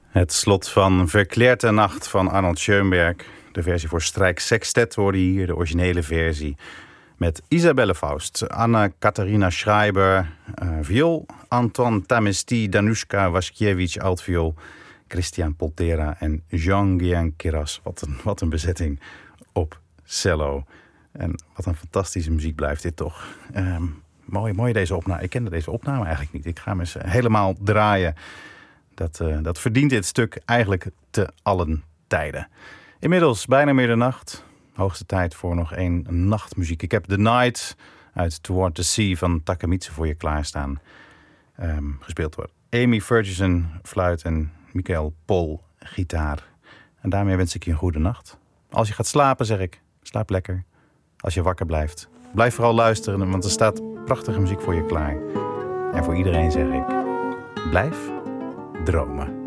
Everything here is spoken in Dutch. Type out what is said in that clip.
Het slot van Verklärte Nacht van Arnold Schoenberg. De versie voor strijksextet hoorde hier, de originele versie. Met Isabelle Faust, Anna-Katharina Schreiber, viool, Anton Tamesti, Danushka Waskiewicz, altviool, Christian Poltera en Jean-Guillain Keras. Wat een bezetting op cello. En wat een fantastische muziek blijft dit toch. Mooi deze opname. Ik kende deze opname eigenlijk niet. Ik ga hem eens helemaal draaien. Dat verdient dit stuk eigenlijk te allen tijden. Inmiddels bijna middernacht. Hoogste tijd voor nog 1 nachtmuziek. Ik heb The Night uit Toward the Sea van Takemitsu voor je klaarstaan. Gespeeld door Amy Ferguson, fluit en Michael Pol, gitaar. En daarmee wens ik je een goede nacht. Als je gaat slapen, zeg ik, slaap lekker. Als je wakker blijft, blijf vooral luisteren, want er staat prachtige muziek voor je klaar. En voor iedereen zeg ik, blijf dromen.